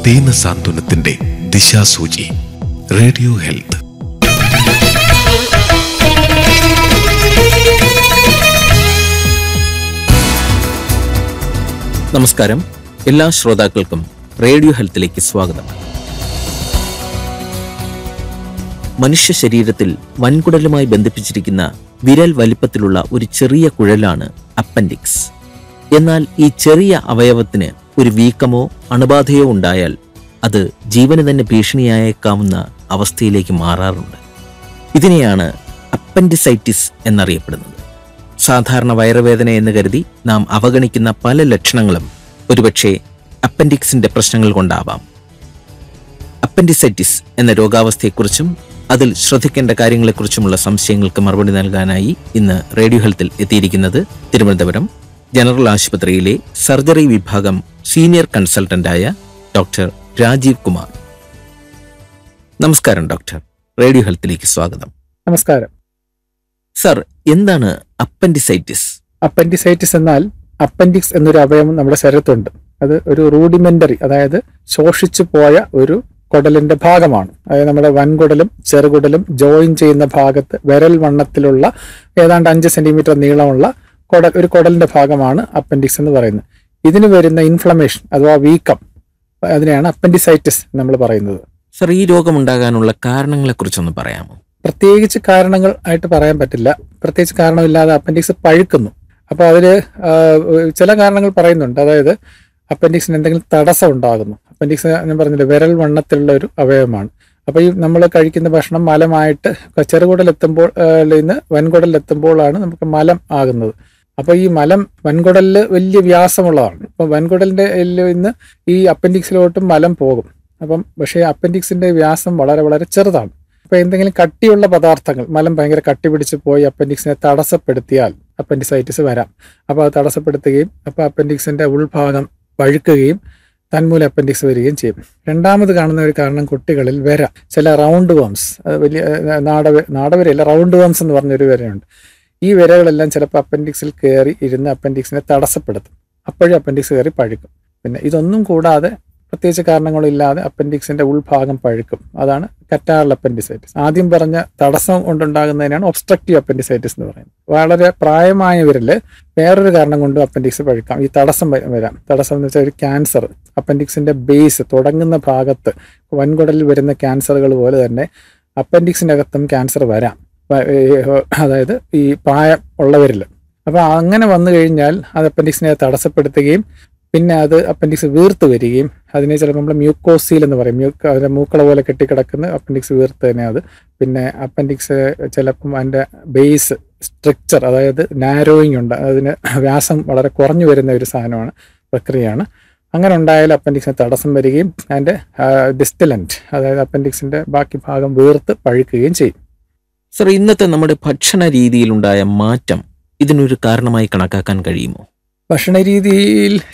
ദീനസാന്ത്വനത്തിന്റെ ദിശാസൂചി. Radio health. നമസ്കാരം. എല്ലാ ശ്രോതാക്കൾക്കും റേഡിയോ ഹെൽത്തിലേക്ക് സ്വാഗതം. മനുഷ്യ ശരീരത്തിൽ വൻകുടലുമായി ബന്ധിപ്പിച്ചിരിക്കുന്ന വിരൽ വലിപ്പത്തിലുള്ള ഒരു ചെറിയ കുഴലാണ് അപ്പൻഡിക്സ്. എന്നാൽ ഈ ചെറിയ അവയവത്തിന് ഒരു വീക്കമോ അണുബാധയോ ഉണ്ടായാൽ അത് ജീവന് തന്നെ ഭീഷണിയായേക്കാവുന്ന അവസ്ഥയിലേക്ക് മാറാറുണ്ട്. ഇതിനെയാണ് അപ്പൻഡിസൈറ്റിസ് എന്നറിയപ്പെടുന്നത്. സാധാരണ വയറുവേദന എന്ന് കരുതി നാം അവഗണിക്കുന്ന പല ലക്ഷണങ്ങളും ഒരുപക്ഷെ അപ്പൻഡിക്സിന്റെ പ്രശ്നങ്ങൾ കൊണ്ടാവാം. അപ്പൻഡിസൈറ്റിസ് എന്ന രോഗാവസ്ഥയെക്കുറിച്ചും അതിൽ ശ്രദ്ധിക്കേണ്ട കാര്യങ്ങളെക്കുറിച്ചുമുള്ള സംശയങ്ങൾക്ക് മറുപടി നൽകാനായി ഇന്ന് റേഡിയോ ഹെൽത്തിൽ എത്തിയിരിക്കുന്നത് തിരുവനന്തപുരം ജനറൽ ആശുപത്രിയിലെ സർജറി വിഭാഗം സീനിയർ കൺസൾട്ടന്റായ ഡോക്ടർ രാജീവ് കുമാർ. നമസ്കാരം ഡോക്ടർ. റേഡിയോ ഹെൽത്തിലേക്ക് സ്വാഗതം. നമസ്കാരം സർ, എന്താണ് അപ്പൻഡിസൈറ്റിസ്? അപ്പൻഡിസൈറ്റിസ് എന്നാൽ അപ്പൻഡിക്സ് എന്നൊരു അവയവം നമ്മുടെ ശരീരത്തുണ്ട്. അത് ഒരു റൂഡിമെന്ററി, അതായത് ശോഷിച്ചു പോയ ഒരു കുടലിന്റെ ഭാഗമാണ്. അതായത് നമ്മുടെ വൻകുടലും ചെറുകുടലും ജോയിൻ ചെയ്യുന്ന ഭാഗത്ത് വിരൽ വണ്ണത്തിലുള്ള ഏതാണ്ട് 5 സെന്റിമീറ്റർ നീളമുള്ള ഒരു കുടലിന്റെ ഭാഗമാണ് അപ്പൻഡിക്സ് എന്ന് പറയുന്നത്. ഇതിന് വരുന്ന ഇൻഫ്ലമേഷൻ അഥവാ വീക്കം, അതിനെയാണ് അപ്പൻഡിസൈറ്റിസ് നമ്മൾ പറയുന്നത്. സർ, ഈ രോഗമുണ്ടാകാനുള്ള കാരണങ്ങളെക്കുറിച്ചൊന്ന് പറയാമോ? പ്രത്യേകിച്ച് കാരണങ്ങൾ ആയിട്ട് പറയാൻ പറ്റില്ല. പ്രത്യേകിച്ച് കാരണമില്ലാതെ അപ്പൻഡിക്സ് പഴുക്കുന്നു. അപ്പോൾ അതിൽ ചില കാരണങ്ങൾ പറയുന്നുണ്ട്. അതായത് അപ്പൻഡിക്സിന് എന്തെങ്കിലും തടസ്സം ഉണ്ടാകുന്നു. അപ്പൻഡിക്സ് ഞാൻ പറഞ്ഞില്ല, വിരൽ വണ്ണത്തിലുള്ള ഒരു അവയവമാണ്. അപ്പോൾ ഈ നമ്മൾ കഴിക്കുന്ന ഭക്ഷണം മലമായിട്ട് ചെറുകുടലെത്തുമ്പോൾ നിന്ന് വൻകുടലിലെത്തുമ്പോഴാണ് നമുക്ക് മലം ആകുന്നത്. അപ്പോൾ ഈ മലം വൻകുടലിൽ വലിയ വ്യാസമുള്ളതാണ്. അപ്പം വൻകുടലിൻ്റെ നിന്ന് ഈ അപ്പൻഡിക്സിലോട്ടും മലം പോകും. അപ്പം പക്ഷേ അപ്പൻഡിക്സിൻ്റെ വ്യാസം വളരെ വളരെ ചെറുതാണ്. അപ്പോൾ എന്തെങ്കിലും കട്ടിയുള്ള പദാർത്ഥങ്ങൾ, മലം ഭയങ്കര കട്ടി പിടിച്ച് പോയി അപ്പൻഡിക്സിനെ തടസ്സപ്പെടുത്തിയാൽ അപ്പൻഡിസൈറ്റിസ് വരാം. അപ്പോൾ അത് തടസ്സപ്പെടുത്തുകയും അപ്പോൾ അപ്പൻഡിക്സിൻ്റെ ഉൾഭാഗം പഴുക്കുകയും തന്മൂലം അപ്പൻഡിക്സ് വരികയും ചെയ്യും. രണ്ടാമത് കാണുന്ന ഒരു കാരണം കുട്ടികളിൽ ചില റൗണ്ട് വേംസ്, വലിയ നാടവരയല്ല, റൗണ്ട് വേംസ് എന്ന് പറഞ്ഞൊരു വരയുണ്ട്. ഈ വരകളെല്ലാം ചിലപ്പോൾ അപ്പൻഡിക്സിൽ കയറി ഇരുന്ന് അപ്പൻഡിക്സിനെ തടസ്സപ്പെടുത്തും. അപ്പോഴും അപ്പൻഡിക്സ് കയറി പഴുക്കും. പിന്നെ ഇതൊന്നും കൂടാതെ പ്രത്യേകിച്ച് കാരണങ്ങളില്ലാതെ അപ്പൻഡിക്സിന്റെ ഉൾഭാഗം പഴുക്കും. അതാണ് കറ്റാറൽ അപ്പൻഡിസൈറ്റിസ്. ആദ്യം പറഞ്ഞ തടസ്സം കൊണ്ടുണ്ടാകുന്നതിനാണ് ഒബ്സ്ട്രക്റ്റീവ് അപ്പൻഡിസൈറ്റിസ് എന്ന് പറയുന്നത്. വളരെ പ്രായമായവരിൽ വേറൊരു കാരണം കൊണ്ട് അപ്പൻഡിക്സ് പഴുക്കാം. ഈ തടസ്സം വരാം. തടസ്സം എന്ന് വെച്ചാൽ ഒരു ക്യാൻസർ, അപ്പൻഡിക്സിന്റെ ബേസ് തുടങ്ങുന്ന ഭാഗത്ത് വൻകുടലിൽ വരുന്ന ക്യാൻസറുകൾ പോലെ തന്നെ അപ്പൻഡിക്സിൻ്റെ അകത്തും ക്യാൻസർ വരാം. അതായത് ഈ പ്രായം ഉള്ളവരിൽ. അപ്പോൾ അങ്ങനെ വന്നു കഴിഞ്ഞാൽ അത് അപ്പൻഡിക്സിനെ തടസ്സപ്പെടുത്തുകയും പിന്നെ അത് അപ്പൻഡിക്സ് വീർത്ത് വരികയും അതിനെ ചിലപ്പോൾ നമ്മൾ മ്യൂക്കോസീൽ എന്ന് പറയും. അതിൻ്റെ മൂക്കള പോലെ കെട്ടിക്കിടക്കുന്ന അപ്പൻഡിക്സ് വീർത്ത് തന്നെ അത്. പിന്നെ അപ്പൻഡിക്സ് ചിലപ്പം അതിൻ്റെ ബേസ് സ്ട്രക്ചർ, അതായത് നാരോയിങ് ഉണ്ട്, അതിന് വ്യാസം വളരെ കുറഞ്ഞു വരുന്ന ഒരു സാധനമാണ്, പ്രക്രിയയാണ്. അങ്ങനെ ഉണ്ടായാൽ അപ്പൻഡിക്സിന് തടസ്സം വരികയും അതിൻ്റെ ഡിസ്റ്റലൻറ്റ്, അതായത് അപ്പൻഡിക്സിൻ്റെ ബാക്കി ഭാഗം വീർത്ത് പഴുക്കുകയും ചെയ്യും. സർ, ഇന്നത്തെ നമ്മുടെ ഭക്ഷണ രീതിയിലുണ്ടായ മാറ്റം ഇതിനൊരു കാരണമായി കണക്കാക്കാൻ കഴിയുമോ? ഭക്ഷണ രീതിയിൽ